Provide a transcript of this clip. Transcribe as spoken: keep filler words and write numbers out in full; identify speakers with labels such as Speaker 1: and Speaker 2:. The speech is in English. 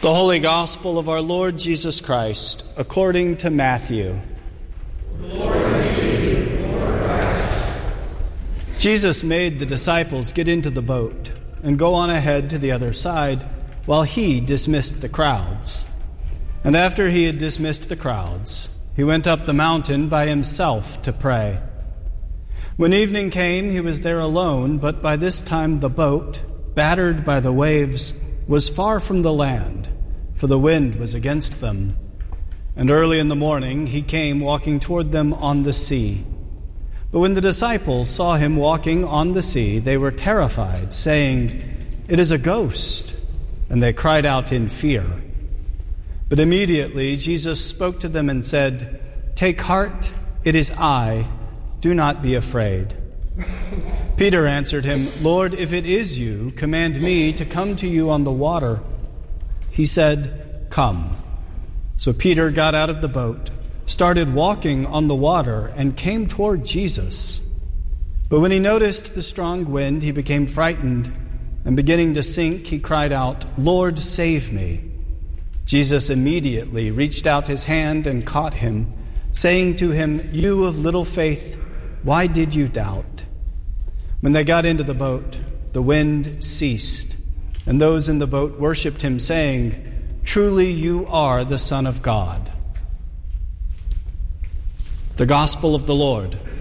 Speaker 1: The Holy Gospel of our Lord Jesus Christ, according to Matthew.
Speaker 2: Glory to you, Lord Christ.
Speaker 1: Jesus made the disciples get into the boat and go on ahead to the other side while he dismissed the crowds. And after he had dismissed the crowds, he went up the mountain by himself to pray. When evening came, he was there alone, but by this time the boat, battered by the waves, was far from the land, for the wind was against them. And early in the morning he came walking toward them on the sea. But when the disciples saw him walking on the sea, they were terrified, saying, "It is a ghost," and they cried out in fear. But immediately Jesus spoke to them and said, "Take heart, it is I, do not be afraid." Peter answered him, "Lord, if it is you, command me to come to you on the water." He said, "Come." So Peter got out of the boat, started walking on the water, and came toward Jesus. But when he noticed the strong wind, he became frightened, and beginning to sink, he cried out, "Lord, save me." Jesus immediately reached out his hand and caught him, saying to him, "You of little faith, why did you doubt?" When they got into the boat, the wind ceased, and those in the boat worshipped him, saying, "Truly you are the Son of God." The Gospel of the Lord.